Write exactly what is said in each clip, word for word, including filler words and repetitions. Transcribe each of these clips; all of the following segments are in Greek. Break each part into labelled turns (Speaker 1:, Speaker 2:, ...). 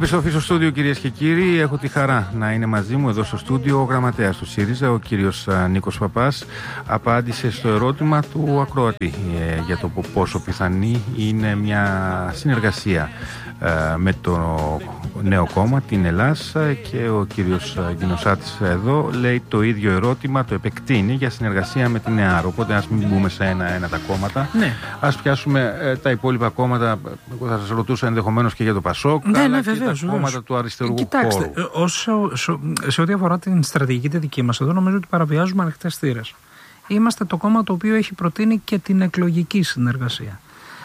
Speaker 1: Επιστροφή στο στούντιο, κυρίες και κύριοι. Έχω τη χαρά να είναι μαζί μου εδώ στο στούντιο ο γραμματέας του ΣΥΡΙΖΑ, ο κύριος Νίκος Παπάς. Απάντησε στο ερώτημα του ακροατή ε, για το πόσο πιθανή είναι μια συνεργασία ε, με το νέο κόμμα, την Ελλάς, και ο κύριος Γινοσάτης εδώ λέει το ίδιο ερώτημα, το επεκτείνει για συνεργασία με την ΕΑΡ. Οπότε ας μην μπούμε σε ένα-ένα τα κόμματα. Ναι. Ας πιάσουμε ε, τα υπόλοιπα κόμματα. Εγώ θα σας ρωτούσα ενδεχομένως και για το ΠΑΣΟΚ, ναι, αλλά ναι, και βεβαίως, τα κόμματα βεβαίως. Του αριστερού
Speaker 2: Κοιτάξτε,
Speaker 1: χώρου.
Speaker 2: Όσο, σε ό,τι αφορά την στρατηγική τη δική μας, εδώ νομίζω ότι παραβιάζουμε ανοιχτές θύρες. Είμαστε το κόμμα το οποίο έχει προτείνει και την εκλογική συνεργασία.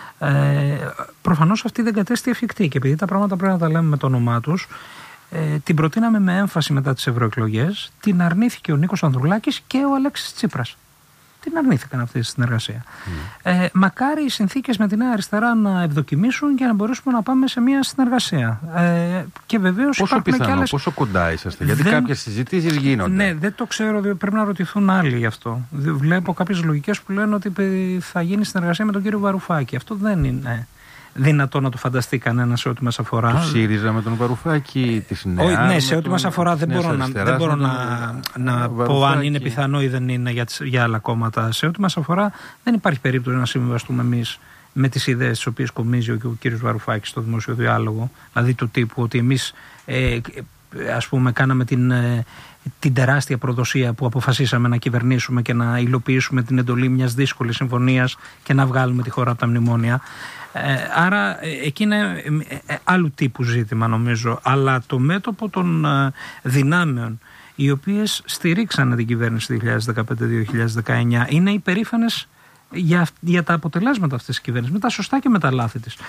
Speaker 2: Ε, προφανώς αυτή δεν κατέστη εφικτή, και επειδή τα πράγματα πρέπει να τα λέμε με το όνομά τους, ε, την προτείναμε με έμφαση μετά τις ευρωεκλογές, την αρνήθηκε ο Νίκος Ανδρουλάκης και ο Αλέξης Τσίπρας. Την αρνήθηκαν αυτή τη συνεργασία. Mm. Ε, μακάρι οι συνθήκες με τη Νέα Αριστερά να ευδοκιμήσουν και να μπορέσουμε να πάμε σε μια συνεργασία. Ε, και βεβαίως
Speaker 1: πόσο πιθανό,
Speaker 2: και άλλες...
Speaker 1: πόσο κοντά είσαστε, γιατί δεν... κάποιες συζητήσεις γίνονται.
Speaker 2: Ναι, δεν το ξέρω, πρέπει να ρωτηθούν άλλοι γι' αυτό. Βλέπω κάποιες λογικές που λένε ότι θα γίνει συνεργασία με τον κύριο Βαρουφάκη. Αυτό δεν είναι δυνατό να το φανταστεί κανένα σε ό,τι μας αφορά.
Speaker 1: Του ΣΥΡΙΖΑ με τον Βαρουφάκη, της Νέας.
Speaker 2: Ναι, σε ό,τι μας αφορά δεν μπορώ να, δεν μπορώ να, να πω αν είναι πιθανό ή δεν είναι για, για άλλα κόμματα. Σε ό,τι μας αφορά δεν υπάρχει περίπτωση να συμβιβαστούμε εμείς με τις ιδέες τις οποίες κομίζει ο, ο κύριος Βαρουφάκης στο δημόσιο διάλογο. Δηλαδή του τύπου ότι εμείς ε, ας πούμε κάναμε την... Ε, την τεράστια προδοσία που αποφασίσαμε να κυβερνήσουμε και να υλοποιήσουμε την εντολή μιας δύσκολης συμφωνίας και να βγάλουμε τη χώρα από τα μνημόνια. Ε, άρα ε, εκεί είναι ε, ε, άλλου τύπου ζήτημα νομίζω. Αλλά το μέτωπο των ε, δυνάμεων οι οποίες στηρίξανε την κυβέρνηση δύο χιλιάδες δεκαπέντε με δύο χιλιάδες δεκαεννιά είναι υπερήφανες για, για τα αποτελέσματα αυτής της κυβέρνησης, με τα σωστά και με τα λάθη της.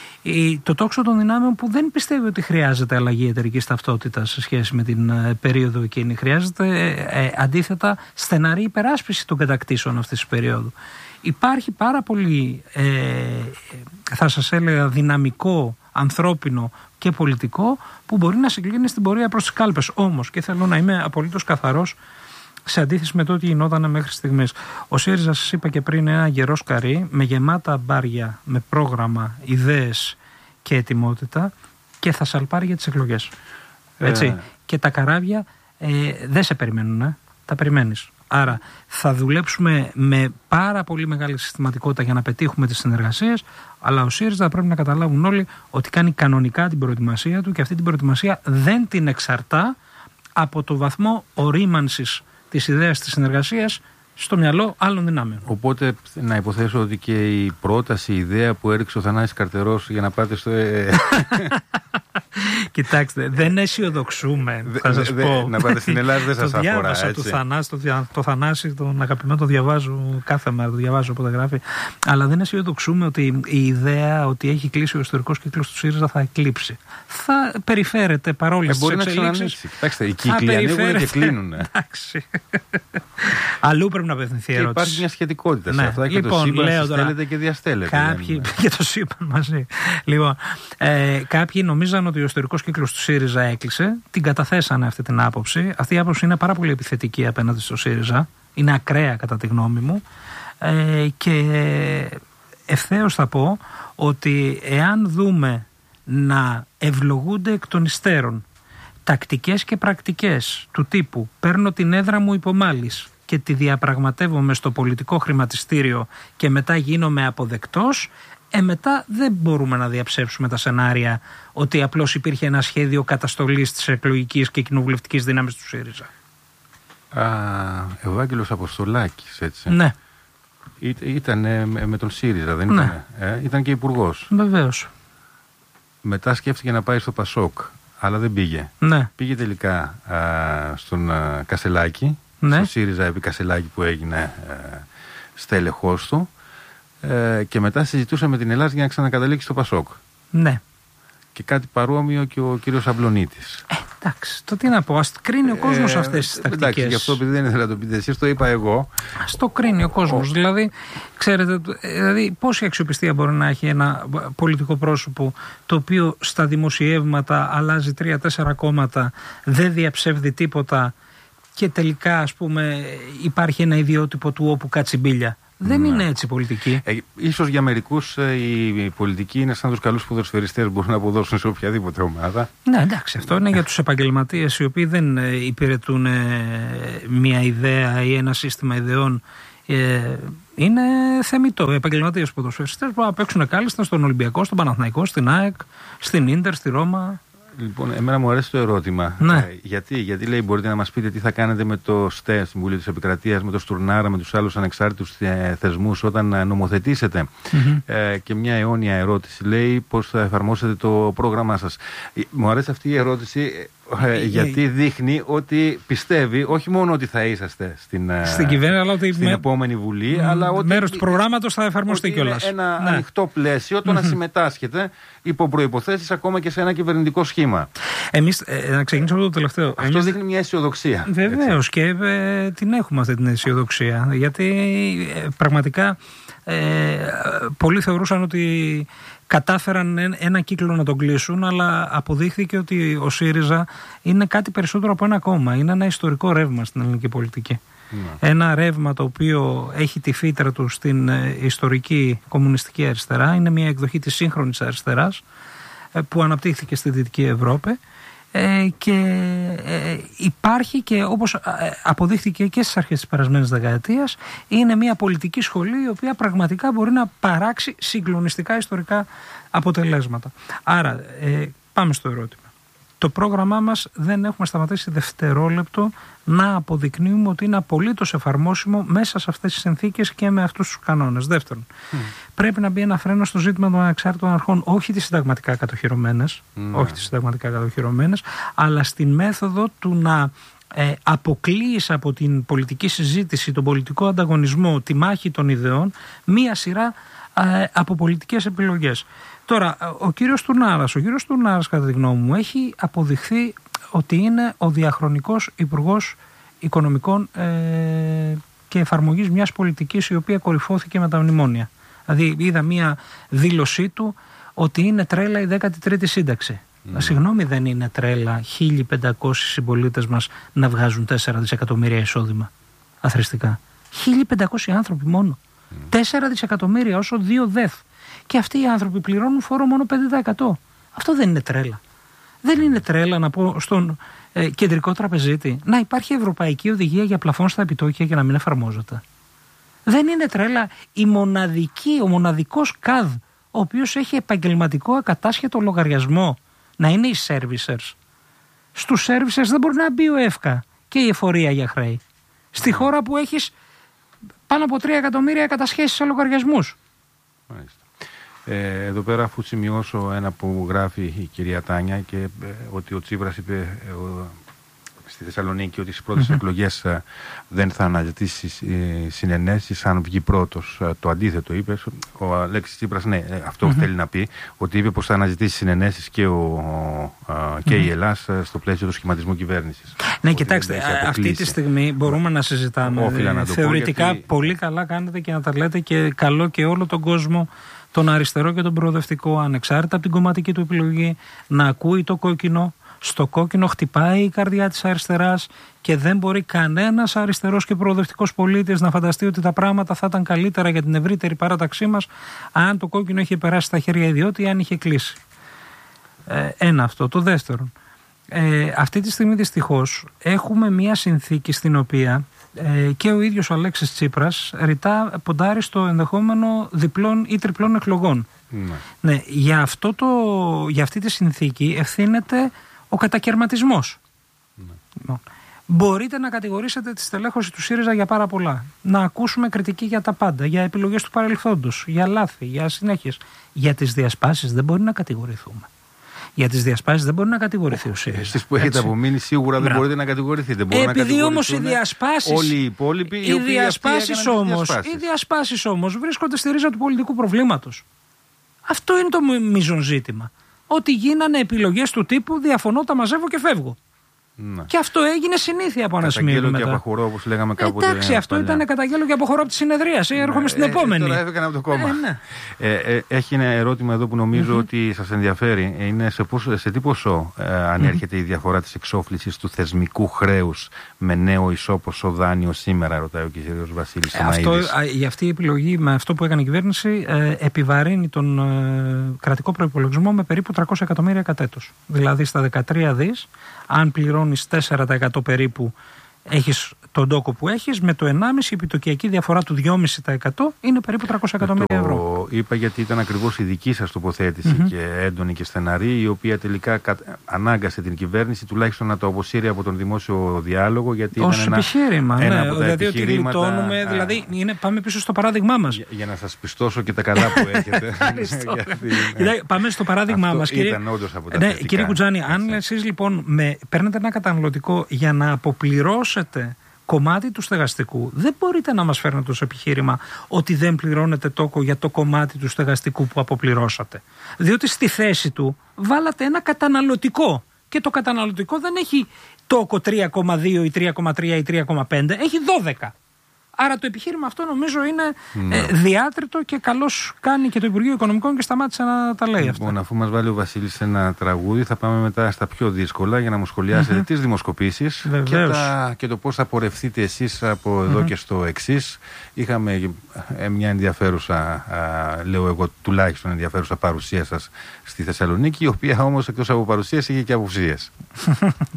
Speaker 2: Το τόξο των δυνάμεων που δεν πιστεύει ότι χρειάζεται αλλαγή εταιρικής ταυτότητας σε σχέση με την ε, περίοδο εκείνη. Χρειάζεται ε, ε, αντίθετα στεναρή υπεράσπιση των κατακτήσεων αυτής της περίοδου. Υπάρχει πάρα πολύ, ε, θα σας έλεγα, δυναμικό, ανθρώπινο και πολιτικό που μπορεί να συγκλίνει στην πορεία προς τις κάλπες. Όμως, και θέλω να είμαι απολύτως καθαρός, σε αντίθεση με το ότι γινόταν μέχρι στιγμής, ο ΣΥΡΙΖΑ, σας είπα και πριν, είναι ένα γερό σκαρί με γεμάτα μπάρια, με πρόγραμμα, ιδέες και ετοιμότητα, και θα σαλπάρει για τις εκλογές. Έτσι. Ε. Και τα καράβια ε, δεν σε περιμένουν, ε. τα περιμένεις. Άρα θα δουλέψουμε με πάρα πολύ μεγάλη συστηματικότητα για να πετύχουμε τις συνεργασίες, αλλά ο ΣΥΡΙΖΑ πρέπει να καταλάβουν όλοι ότι κάνει κανονικά την προετοιμασία του, και αυτή την προετοιμασία δεν την εξαρτά από το βαθμό ορίμανσης της ιδέας της συνεργασίας στο μυαλό άλλων δυνάμεων.
Speaker 1: Οπότε να υποθέσω ότι και η πρόταση, η ιδέα που έριξε ο Θανάσης Καρτερός για να πάτε στο...
Speaker 2: Κοιτάξτε, δεν αισιοδοξούμε, θα σας δε, πω.
Speaker 1: Να πάτε στην Ελλάδα δεν σας
Speaker 2: το
Speaker 1: αφορά,
Speaker 2: έτσι. Το Θανάση, το, το Θανάση, τον αγαπημένο, το διαβάζω κάθε μέρα, το διαβάζω όποτε γράφει. Αλλά δεν αισιοδοξούμε ότι η ιδέα ότι έχει κλείσει ο ιστορικός κύκλος του ΣΥΡΙΖΑ θα εκλείψει. Θα περιφέρεται παρόλες τις εξελίξεις.
Speaker 1: Κοιτάξτε, οι κύκλοι ανοίγουν και κλείνουν.
Speaker 2: Εντάξει. Αλλού πρέπει να απευθυνθεί η ερώτηση.
Speaker 1: Υπάρχει μια σχετικότητα σε αυτά, και το σύμπαν στέλνεται και διαστέλλεται.
Speaker 2: Κάποιοι, και το σύμπαν μαζί. Λοιπόν, ε, κάποιοι νομίζαν ότι ο ιστορικός κύκλος του ΣΥΡΙΖΑ έκλεισε, την καταθέσανε αυτή την άποψη. Αυτή η άποψη είναι πάρα πολύ επιθετική απέναντι στο ΣΥΡΙΖΑ. Είναι ακραία κατά τη γνώμη μου. Ε, και ευθέως θα πω ότι εάν δούμε να ευλογούνται εκ των υστέρων τακτικές και πρακτικές του τύπου παίρνω την έδρα μου υπό μάλης και τη διαπραγματεύομαι στο πολιτικό χρηματιστήριο και μετά γίνομαι αποδεκτός, ε, μετά δεν μπορούμε να διαψεύσουμε τα σενάρια ότι απλώς υπήρχε ένα σχέδιο καταστολής της εκλογικής και κοινοβουλευτικής δύναμης του ΣΥΡΙΖΑ.
Speaker 1: Α, Ευάγγελος Αποστολάκης, έτσι.
Speaker 2: Ναι.
Speaker 1: Ή, ήταν με, με τον ΣΥΡΙΖΑ, δεν ήταν. Ναι. Ε, ήταν και υπουργός.
Speaker 2: Βεβαίως.
Speaker 1: Μετά σκέφτηκε να πάει στο ΠΑΣΟΚ, αλλά δεν πήγε.
Speaker 2: Ναι.
Speaker 1: Πήγε τελικά α, στον α, Κασελάκη,
Speaker 2: ναι.
Speaker 1: στο ΣΥΡΙΖΑ επί Κασελάκη που έγινε α, στέλεχος του, ε, και μετά συζητούσε με την Ελλάδα για να ξανακαταλήξει στο ΠΑΣΟΚ.
Speaker 2: Ναι.
Speaker 1: Και κάτι παρόμοιο και ο κύριος Αμπλονίτης.
Speaker 2: Ε, εντάξει, το τι να πω, ας κρίνει ο κόσμος ε, αυτές τις τακτικές.
Speaker 1: Εντάξει, γι' αυτό επειδή δεν ήθελα να το πείτε εσείς, το είπα εγώ.
Speaker 2: Ας το κρίνει ο κόσμος. Oh. Δηλαδή, ξέρετε, δηλαδή, πόση αξιοπιστία μπορεί να έχει ένα πολιτικό πρόσωπο το οποίο στα δημοσιεύματα αλλάζει τρία-τέσσερα κόμματα, δεν διαψεύδει τίποτα και τελικά, ας πούμε, υπάρχει ένα ιδιότυπο του όπου κάτσι μπίλια. Δεν ναι. είναι έτσι η πολιτική.
Speaker 1: Ε, ίσως για μερικούς ε, η πολιτική είναι σαν τους καλούς ποδοσφαιριστές, μπορούν να αποδώσουν σε οποιαδήποτε ομάδα.
Speaker 2: Ναι, εντάξει, αυτό είναι για τους επαγγελματίες οι οποίοι δεν υπηρετούν μια ιδέα ή ένα σύστημα ιδεών. Ε, είναι θεμιτό. Οι επαγγελματίες ποδοσφαιριστές μπορούν να παίξουν κάλλιστα στον Ολυμπιακό, στον Παναθηναϊκό, στην ΑΕΚ, στην Ίντερ, στη Ρώμα. Λοιπόν,
Speaker 1: εμένα μου αρέσει το ερώτημα.
Speaker 2: Ναι.
Speaker 1: Ε, γιατί, γιατί λέει, μπορείτε να μας πείτε τι θα κάνετε με το ΣΤΕ, Συμβούλιο της Επικρατείας, με το Στουρνάρα, με τους άλλους ανεξάρτητους ε, θεσμούς όταν νομοθετήσετε. Mm-hmm. Ε, και μια αιώνια ερώτηση λέει πώς θα εφαρμόσετε το πρόγραμμά σας. Ε, μου αρέσει αυτή η ερώτηση ε, γιατί δείχνει ότι πιστεύει όχι μόνο ότι θα είσαστε στην,
Speaker 2: στην κυβέρνηση, αλλά ότι
Speaker 1: στην
Speaker 2: με...
Speaker 1: επόμενη Βουλή, mm, αλλά ότι
Speaker 2: μέρος του προγράμματος θα εφαρμοστεί κιόλας.
Speaker 1: Είναι ένα ναι. ανοιχτό πλαίσιο το mm-hmm. να συμμετάσχετε υπό προϋποθέσεις ακόμα και σε ένα κυβερνητικό σχήμα.
Speaker 2: Εμείς, ε, να ξεκινήσω από το τελευταίο.
Speaker 1: Αυτό
Speaker 2: Εμείς...
Speaker 1: δείχνει μια αισιοδοξία.
Speaker 2: Βεβαίως και ε, την έχουμε αυτή την αισιοδοξία. Γιατί ε, πραγματικά ε, πολλοί θεωρούσαν ότι κατάφεραν ένα κύκλο να τον κλείσουν, αλλά αποδείχθηκε ότι ο ΣΥΡΙΖΑ είναι κάτι περισσότερο από ένα κόμμα. Είναι ένα ιστορικό ρεύμα στην ελληνική πολιτική. Ναι. Ένα ρεύμα το οποίο έχει τη φύτρα του στην ιστορική κομμουνιστική αριστερά. Είναι μια εκδοχή της σύγχρονης αριστεράς που αναπτύχθηκε στη Δυτική Ευρώπη ε, και ε, υπάρχει και όπως αποδείχθηκε και στις αρχές της περασμένης δεκαετίας, είναι μια πολιτική σχολή η οποία πραγματικά μπορεί να παράξει συγκλονιστικά ιστορικά αποτελέσματα. Άρα ε, πάμε στο ερώτημα. Το πρόγραμμά μας δεν έχουμε σταματήσει δευτερόλεπτο να αποδεικνύουμε ότι είναι απολύτως εφαρμόσιμο μέσα σε αυτές τις συνθήκες και με αυτούς τους κανόνες. Δεύτερον, mm. πρέπει να μπει ένα φρένο στο ζήτημα των ανεξάρτητων αρχών, όχι τις συνταγματικά κατοχυρωμένες, mm. όχι τις συνταγματικά κατοχυρωμένες, αλλά στην μέθοδο του να ε, αποκλείεις από την πολιτική συζήτηση, τον πολιτικό ανταγωνισμό, τη μάχη των ιδεών, μία σειρά ε, από πολιτικές επιλογές. Τώρα, ο κύριος Στουρνάρας, ο κύριος Στουρνάρας κατά τη γνώμη μου έχει αποδειχθεί ότι είναι ο διαχρονικός υπουργός οικονομικών ε, και εφαρμογής μιας πολιτικής η οποία κορυφώθηκε με τα μνημόνια. Δηλαδή είδα μια δήλωσή του ότι είναι τρέλα η δέκατη τρίτη σύνταξη. Mm. Συγγνώμη, δεν είναι τρέλα χίλιοι πεντακόσιοι συμπολίτες μας να βγάζουν τέσσερα δισεκατομμύρια εισόδημα αθρηστικά. χίλιοι πεντακόσιοι άνθρωποι μόνο. Mm. τέσσερα δισεκατομμύρια όσο δύο ΔΕΘ. Και αυτοί οι άνθρωποι πληρώνουν φόρο μόνο πέντε τοις εκατό. Αυτό δεν είναι τρέλα. Δεν είναι τρέλα να πω στον ε, κεντρικό τραπεζίτη να υπάρχει ευρωπαϊκή οδηγία για πλαφόν στα επιτόκια και να μην εφαρμόζεται. Δεν είναι τρέλα η μοναδική, ο μοναδικός ΚΑΔ, ο οποίος έχει επαγγελματικό ακατάσχετο λογαριασμό, να είναι οι servicers. Στους servicers δεν μπορεί να μπει ο ΕΦΚΑ και η εφορία για χρέη. Στη χώρα που έχεις πάνω από τρία εκατομμύρια κατασχέσεις σε λογαριασμούς.
Speaker 1: Μάλιστα. Ε, εδώ πέρα, αφού σημειώσω ένα που γράφει η κυρία Τάνια και ε, ότι ο Τσίπρας είπε ε, ο, στη Θεσσαλονίκη ότι στις πρώτες mm-hmm. εκλογές ε, δεν θα αναζητήσει ε, συνενέσεις αν βγει πρώτος. Ε, το αντίθετο είπε. Ο Αλέξης Τσίπρας, ναι, ε, αυτό mm-hmm. θέλει να πει, ότι είπε πως θα αναζητήσει συνενέσεις και, ο, ε, και mm-hmm. η Ελλάς ε, στο πλαίσιο του σχηματισμού κυβέρνησης.
Speaker 2: Ναι, ότι κοιτάξτε, αυτή τη στιγμή μπορούμε να συζητάμε.
Speaker 1: Ε, να
Speaker 2: θεωρητικά
Speaker 1: γιατί...
Speaker 2: πολύ καλά κάνετε και να τα λέτε και καλό και όλο τον κόσμο, τον αριστερό και τον προοδευτικό, ανεξάρτητα από την κομματική του επιλογή, να ακούει το κόκκινο. Στο κόκκινο χτυπάει η καρδιά της αριστεράς και δεν μπορεί κανένας αριστερός και προοδευτικός πολίτης να φανταστεί ότι τα πράγματα θα ήταν καλύτερα για την ευρύτερη παράταξή μας αν το κόκκινο είχε περάσει στα χέρια ιδιώτη ή αν είχε κλείσει. Ε, ένα αυτό. Το δεύτερο. Ε, αυτή τη στιγμή δυστυχώς έχουμε μια συνθήκη στην οποία ε, και ο ίδιος ο Αλέξης Τσίπρας ρητά ποντάρει στο ενδεχόμενο διπλών ή τριπλών εκλογών. Ναι. Ναι, για, αυτό το, για αυτή τη συνθήκη ευθύνεται ο κατακαιρματισμός. Ναι. Μπορείτε να κατηγορήσετε τη στελέχωση του ΣΥΡΙΖΑ για πάρα πολλά. Να ακούσουμε κριτική για τα πάντα, για επιλογές του παρελθόντος, για λάθη, για συνέχειες. Για τις διασπάσεις δεν μπορεί να κατηγορηθούμε. Για τις διασπάσεις δεν μπορεί να κατηγορηθεί ο ΣΥΡΙΖΑ. Εσείς
Speaker 1: που έχετε απομείνει σίγουρα δεν μπορείτε να κατηγορηθείτε.
Speaker 2: Επειδή όμως οι διασπάσεις,
Speaker 1: όλοι οι υπόλοιποι, οι
Speaker 2: οι διασπάσεις όμως, οι διασπάσεις όμως βρίσκονται στη ρίζα του πολιτικού προβλήματος. Αυτό είναι το μείζον ζήτημα. Ότι γίνανε επιλογές του τύπου διαφωνώ, τα μαζεύω και φεύγω.
Speaker 1: Ναι.
Speaker 2: Και αυτό έγινε συνήθεια από ένα σημείο μετά.
Speaker 1: Καταγγέλλω και αποχωρώ, όπως λέγαμε κάποτε.
Speaker 2: Εντάξει, αυτό παλιά. Ήταν καταγγέλλω και αποχωρώ από τη συνεδρίαση. Έρχομαι στην
Speaker 1: ε,
Speaker 2: επόμενη.
Speaker 1: Τώρα έφυγαν από το κόμμα.
Speaker 2: Ε, ναι.
Speaker 1: ε, ε, έχει ένα ερώτημα εδώ που νομίζω mm-hmm. ότι σας ενδιαφέρει. Είναι σε, πόσο, σε τι ποσό ε, ανέρχεται mm-hmm. η διαφορά της εξόφλησης του θεσμικού χρέους με νέο ισόποσο δάνειο σήμερα, ρωτάει ο κ. Βασίλης
Speaker 2: ε, αυτό, η αυτή η επιλογή με αυτό που έκανε η κυβέρνηση ε, επιβαρύνει τον ε, κρατικό προϋπολογισμό με περίπου τριακόσια εκατομμύρια κατ' έτος. Δηλαδή στα δεκατρία δις, αν πληρώνεις τέσσερα τοις εκατό περίπου, έχεις τον τόκο που έχεις, με το ενάμιση τοις εκατό η επιτοκιακή διαφορά του δυόμιση τοις εκατό είναι περίπου τριακόσια εκατομμύρια ευρώ.
Speaker 1: Το είπα γιατί ήταν ακριβώς η δική σας τοποθέτηση mm-hmm. και έντονη και στεναρή, η οποία τελικά ανάγκασε την κυβέρνηση τουλάχιστον να το αποσύρει από τον δημόσιο διάλογο. Γιατί
Speaker 2: ως
Speaker 1: ήταν
Speaker 2: επιχείρημα,
Speaker 1: ένα,
Speaker 2: ναι.
Speaker 1: ένα από τα
Speaker 2: δηλαδή
Speaker 1: επιχειρήματα,
Speaker 2: ότι γλιτώνουμε, α, δηλαδή είναι, πάμε πίσω στο παράδειγμά μας.
Speaker 1: Για, για να σας πιστώσω και τα καλά που έχετε.
Speaker 2: γιατί, πάμε στο παράδειγμά μας.
Speaker 1: Ήταν όντως από τα
Speaker 2: ναι, κύριε Κουτζάνη, αν εσείς λοιπόν με, παίρνετε ένα καταναλωτικό για να αποπληρώσετε κομμάτι του στεγαστικού, δεν μπορείτε να μας φέρνετε ως επιχείρημα ότι δεν πληρώνετε τόκο για το κομμάτι του στεγαστικού που αποπληρώσατε. Διότι στη θέση του βάλατε ένα καταναλωτικό και το καταναλωτικό δεν έχει τόκο τρία κόμμα δύο ή τρία κόμμα τρία ή τρία κόμμα πέντε, έχει δώδεκα. Άρα το επιχείρημα αυτό νομίζω είναι ναι. ε, διάτριτο και καλώς κάνει και το Υπουργείο Οικονομικών και σταμάτησε να τα λέει
Speaker 1: λοιπόν,
Speaker 2: αυτά.
Speaker 1: Λοιπόν, αφού μας βάλει ο Βασίλης ένα τραγούδι, θα πάμε μετά στα πιο δύσκολα για να μου σχολιάσετε mm-hmm. τις δημοσκοπήσεις και, τα, και το πώς θα πορευτείτε εσείς από εδώ mm-hmm. και στο εξής. Είχαμε ε, μια ενδιαφέρουσα, α, λέω εγώ τουλάχιστον ενδιαφέρουσα παρουσία σας στη Θεσσαλονίκη, η οποία όμως εκτός από παρουσίες είχε και απουσίες.